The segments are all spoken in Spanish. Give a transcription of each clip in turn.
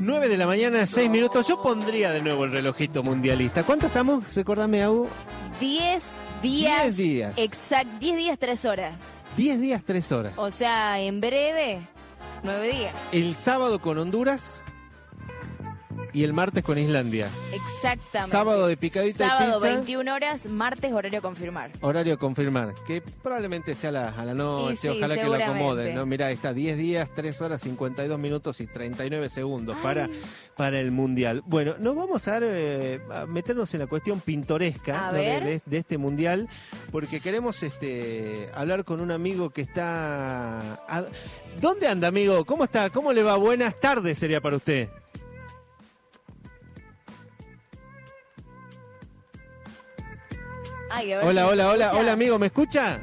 9 de la mañana, 6 minutos. Yo pondría de nuevo el relojito mundialista. ¿Cuánto estamos? Recordame, Agu. 10 días. 10 días. Exacto, 10 días, 3 horas. 10 días, 3 horas. O sea, en breve, 9 días. El sábado con Honduras y el martes con Islandia. Exactamente. Sábado de picadita Sábado, y pizza. 21 horas, martes, horario a confirmar. Horario a confirmar, que probablemente sea a la noche, Y sí, ojalá que lo seguramente. acomoden, ¿no? Mirá, está 10 días, 3 horas, 52 minutos y 39 segundos para el Mundial. Bueno, nos vamos a meternos en la cuestión pintoresca, A ¿no? ver. de este Mundial, porque queremos hablar con un amigo que está... ¿Dónde anda, amigo? ¿Cómo está? ¿Cómo le va? Buenas tardes sería para usted. Ay, a ver Hola, si hola, me hola, escucha. hola, amigo, ¿me escucha?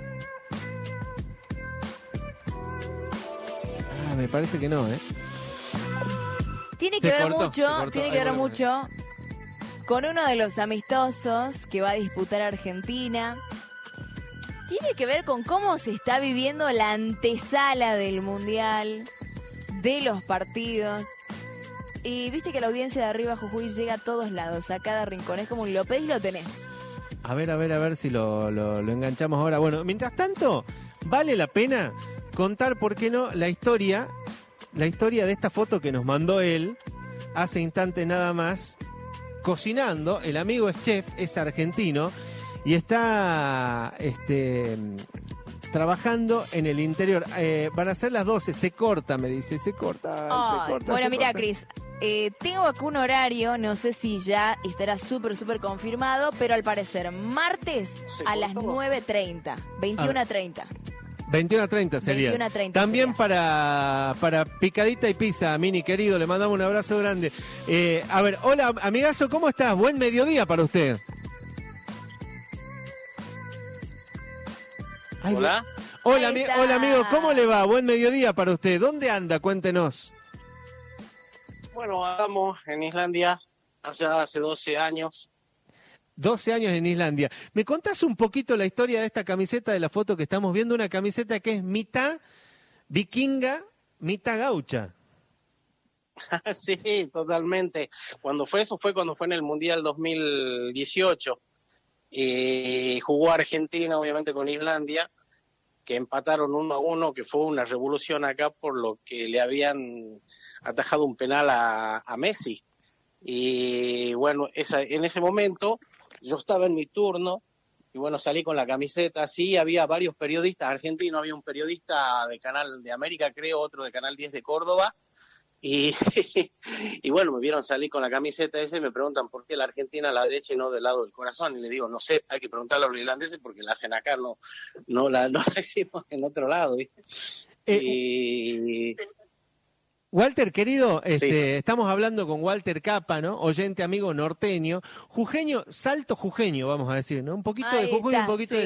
Me parece que no, ¿eh? Tiene que Se ver cortó, mucho, se cortó. tiene Ahí que ver volvemos. mucho con uno de los amistosos que va a disputar Argentina. Tiene que ver con cómo se está viviendo la antesala del Mundial, de los partidos. Y viste que la audiencia de Arriba Jujuy llega a todos lados, a cada rincón. Es como un lo pedís, lo tenés. A ver si lo enganchamos ahora. Bueno, mientras tanto, vale la pena contar, ¿por qué no?, la historia de esta foto que nos mandó él hace instantes nada más, cocinando. El amigo es chef, es argentino y está trabajando en el interior. Van a ser las 12, se corta, me dice, se corta. Bueno, mira, corta. Cris, tengo acá un horario, no sé si ya estará súper confirmado, pero al parecer martes a las 9:30, 21:30. 21:30 sería. 21:30 También sería. para picadita y pizza, Mini querido, le mandamos un abrazo grande. A ver, hola amigazo, ¿cómo estás? Buen mediodía para usted. Ay, Hola. Hola, Ahí está. hola amigo, ¿cómo le va? Buen mediodía para usted. ¿Dónde anda? Cuéntenos. Bueno, andamos en Islandia hace 12 años. 12 años en Islandia. ¿Me contás un poquito la historia de esta camiseta, de la foto que estamos viendo? Una camiseta que es mitad vikinga, mitad gaucha. Sí, totalmente. Cuando fue en el Mundial 2018. Jugó Argentina, obviamente, con Islandia, que empataron 1-1, que fue una revolución acá por lo que le habían atajado un penal a Messi. Y bueno, en ese momento yo estaba en mi turno y bueno, salí con la camiseta. Sí, había varios periodistas argentinos, había un periodista de Canal de América, creo, otro de Canal 10 de Córdoba. Y bueno, me vieron salir con la camiseta esa y me preguntan por qué la Argentina a la derecha y no del lado del corazón. Y le digo, no sé, hay que preguntarle a los irlandeses porque la hacen acá, no la hicimos en otro lado, ¿viste? Y Walter, querido, Sí. estamos hablando con Walter Capa, ¿no? Oyente, amigo norteño, jujeño, salto jujeño, vamos a decir, ¿no? Un poquito de Ahí Jujuy, está, un poquito sí. de